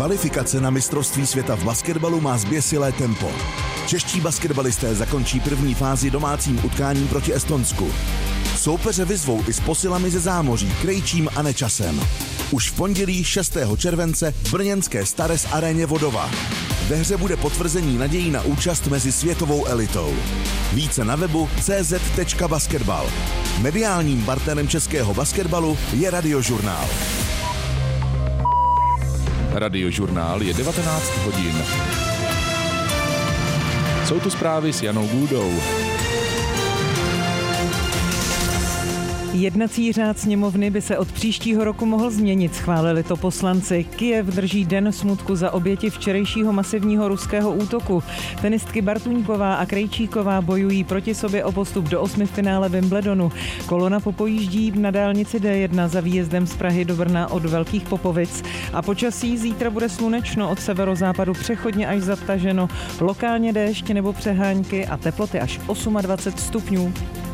Kvalifikace na mistrovství světa v basketbalu má zběsilé tempo. Čeští basketbalisté zakončí první fázi domácím utkáním proti Estonsku. Soupeře vyzvou i s posilami ze zámoří, Krejčím a Nečasem. Už v pondělí 6. července v brněnské Stares aréně Vodova. Ve hře bude potvrzení nadějí na účast mezi světovou elitou. Více na webu cz.basketbal. Mediálním partnerem českého basketbalu je Radiožurnál. Radiožurnál je 19 hodin. Jsou tu zprávy s Janou Gůdou. Jednací řád sněmovny by se od příštího roku mohl změnit, schválili to poslanci. Kyjev drží den smutku za oběti včerejšího masivního ruského útoku. Tenistky Bartuňková a Krejčíková bojují proti sobě o postup do 8. finále Wimbledonu. Kolona popojíždí na dálnici D1 za výjezdem z Prahy do Brna od Velkých Popovic. A počasí zítra bude slunečno, od severozápadu přechodně až zataženo, lokálně déšť nebo přehánky a teploty až 28 stupňů.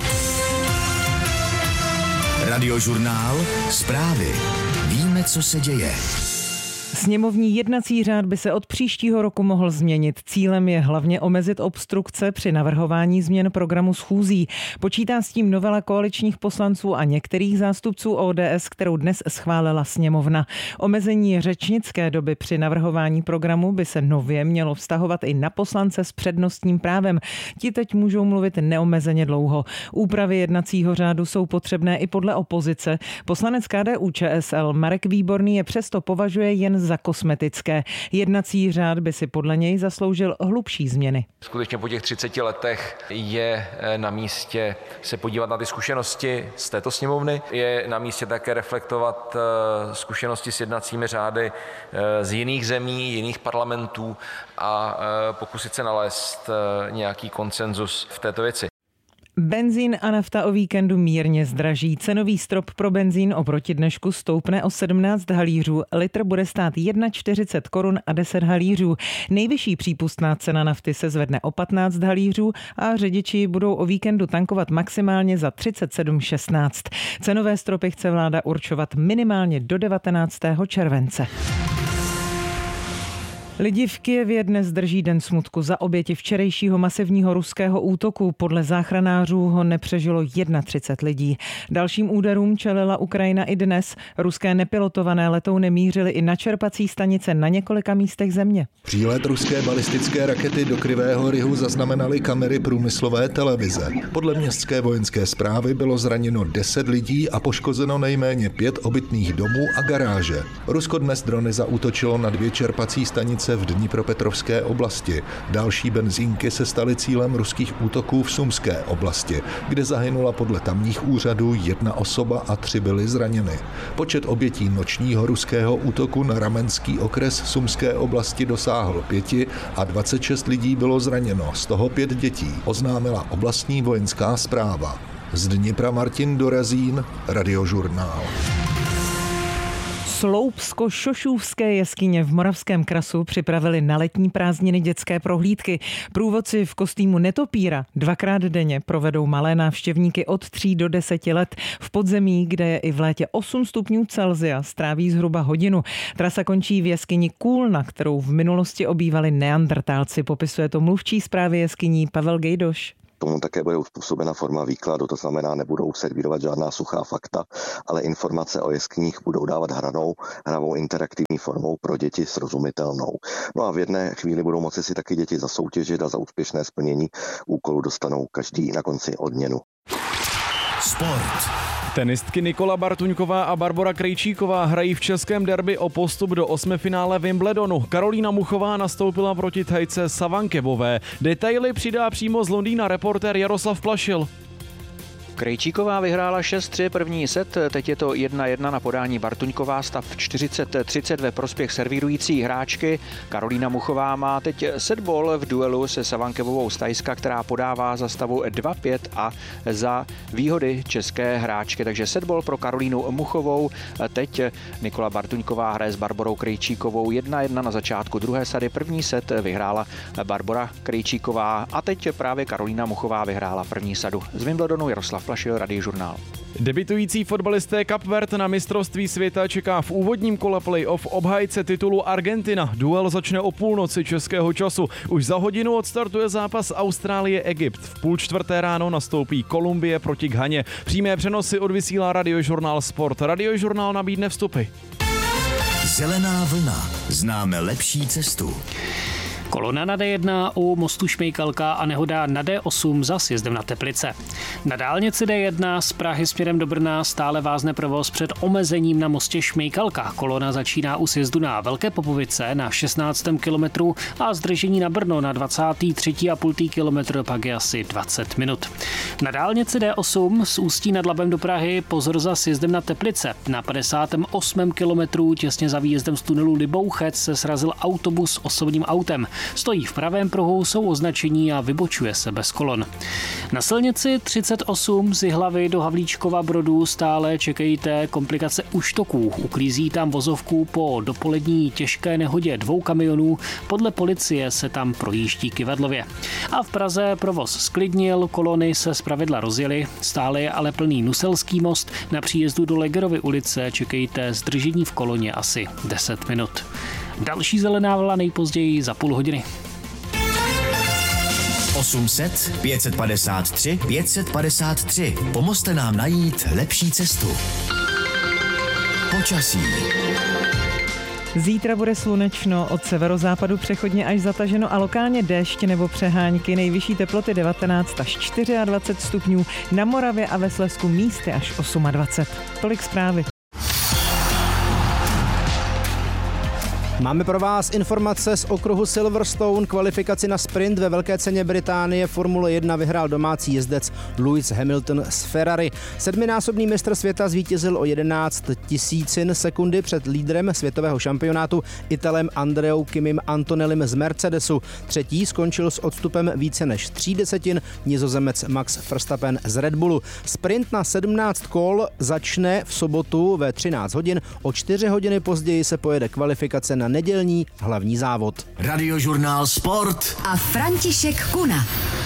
Radiožurnál, zprávy. Víme, co se děje. Sněmovní jednací řád by se od příštího roku mohl změnit. Cílem je hlavně omezit obstrukce při navrhování změn programu schůzí. Počítá s tím novela koaličních poslanců a některých zástupců ODS, kterou dnes schválila sněmovna. Omezení řečnické doby při navrhování programu by se nově mělo vztahovat i na poslance s přednostním právem. Ti teď můžou mluvit neomezeně dlouho. Úpravy jednacího řádu jsou potřebné i podle opozice. Poslanec KDU-ČSL Marek Výborný je přesto považuje jen za kosmetické. Jednací řád by si podle něj zasloužil hlubší změny. Skutečně po těch 30 letech je na místě se podívat na ty zkušenosti z této sněmovny. Je na místě také reflektovat zkušenosti s jednacími řády z jiných zemí, jiných parlamentů a pokusit se nalézt nějaký konsenzus v této věci. Benzín a nafta o víkendu mírně zdraží. Cenový strop pro benzín oproti dnešku stoupne o 17 halířů. Litr bude stát 1,40 korun a 10 halířů. Nejvyšší přípustná cena nafty se zvedne o 15 halířů a řidiči budou o víkendu tankovat maximálně za 37,16. Cenové stropy chce vláda určovat minimálně do 19. července. Lidi v Kyjevě dnes drží den smutku za oběti včerejšího masivního ruského útoku. Podle záchranářů ho nepřežilo 31 lidí. Dalším úderům čelila Ukrajina i dnes. Ruské nepilotované letouny mířily i na čerpací stanice na několika místech země. Přílet ruské balistické rakety do Krivého Rihu zaznamenaly kamery průmyslové televize. Podle městské vojenské správy bylo zraněno 10 lidí a poškozeno nejméně 5 obytných domů a garáže. Rusko dnes drony zaútočilo na 2 čerpací stanice v Dnipropetrovské oblasti. Další benzínky se staly cílem ruských útoků v Sumské oblasti, kde zahynula podle tamních úřadů 1 osoba a 3 byly zraněny. Počet obětí nočního ruského útoku na Ramenský okres Sumské oblasti dosáhl 5 a 26 lidí bylo zraněno, z toho 5 dětí, oznámila oblastní vojenská správa. Z Dnipra Martin Dorazín, Radiožurnál. Sloupsko-Šošůvské jeskyně v Moravském Krasu připravili na letní prázdniny dětské prohlídky. Průvodci v kostýmu netopíra 2krát denně provedou malé návštěvníky od 3 do 10 let. V podzemí, kde je i v létě 8 stupňů Celsia, stráví zhruba hodinu. Trasa končí v jeskyni Kůlna, kterou v minulosti obývali neandertálci. Popisuje to mluvčí správy jeskyní Pavel Gejdoš. Tomu také bude uspůsobena forma výkladu, to znamená, nebudou servírovat žádná suchá fakta, ale informace o jeskyních budou dávat hravou interaktivní formou pro děti srozumitelnou. No a v jedné chvíli budou moci si taky děti zasoutěžit a za úspěšné splnění úkolu dostanou každý na konci odměnu. Sport. Tenistky Nikola Bartuňková a Barbora Krejčíková hrají v českém derby o postup do 8. finále Wimbledonu. Karolína Muchová nastoupila proti Thajce Savankevové. Detaily přidá přímo z Londýna reportér Jaroslav Plašil. Krejčíková vyhrála 6-3 první set, teď je to 1-1 na podání Bartuňková, stav 40-30 ve prospěch servírující hráčky. Karolína Muchová má teď setball v duelu se Savankevovou z Thajska, která podává za stavu 2-5 a za výhody české hráčky. Takže setball pro Karolínu Muchovou. Teď Nikola Bartuňková hraje s Barborou Krejčíkovou 1-1 na začátku druhé sady. První set vyhrála Barbora Krejčíková a teď právě Karolína Muchová vyhrála první sadu. Z Wimbledonu Jaroslav Jaroslav Plašil, Radiožurnál. Debutující fotbalisté Kapverd na mistrovství světa čeká v úvodním kole playoff obhájce titulu Argentina. Duel začne o půlnoci českého času. Už za hodinu odstartuje zápas Austrálie-Egypt. V 3:30 ráno nastoupí Kolumbie proti Ghaně. Přímé přenosy odvysílá Radiožurnál Sport. Radiožurnál nabídne vstupy. Zelená vlna. Známe lepší cestu. Kolona na D1 u mostu Šmejkalka a nehoda na D8 za sjezdem na Teplice. Na dálnici D1 z Prahy směrem do Brna stále vázne provoz před omezením na mostě Šmejkalka. Kolona začíná u sjezdu na Velké Popovice na 16. kilometru a zdržení na Brno na 23,5 kilometru pak je asi 20 minut. Na dálnici D8 z Ústí nad Labem do Prahy pozor za sjezdem na Teplice. Na 58. kilometru těsně za výjezdem z tunelu Libouchec se srazil autobus s osobním autem. Stojí v pravém pruhu, jsou označení a vybočuje se bez kolon. Na silnici 38 z Jihlavy do Havlíčkova Brodu stále čekejte komplikace u Štoků. Uklízí tam vozovku po dopolední těžké nehodě 2 kamionů. Podle policie se tam projíždí kyvadlově. A v Praze provoz sklidnil, kolony se zpravidla rozjely, stále je ale plný Nuselský most. Na příjezdu do Legerovy ulice čekejte zdržení v koloně asi 10 minut. Další zelená vlna nejpozději za půl hodiny. 800 553 553. Pomozte nám najít lepší cestu. Počasí. Zítra bude slunečno, od severozápadu přechodně až zataženo a lokálně déšť nebo přehánky. Nejvyšší teploty 19 až 24 stupňů, na Moravě a ve Slezsku místy až 28. Tolik zprávy. Máme pro vás informace z okruhu Silverstone. Kvalifikaci na sprint ve Velké ceně Británie Formule 1 vyhrál domácí jezdec Lewis Hamilton z Ferrari. 7násobný mistr světa zvítězil o 11 tisícin sekundy před lídrem světového šampionátu Italem Andreou Kimim Antonelim z Mercedesu. Třetí skončil s odstupem více než 3 desetin Nizozemec Max Verstappen z Red Bullu. Sprint na 17 kol začne v sobotu ve 13 hodin. O 4 hodiny později se pojede kvalifikace na nedělní hlavní závod. Radiožurnál Sport a František Kuna.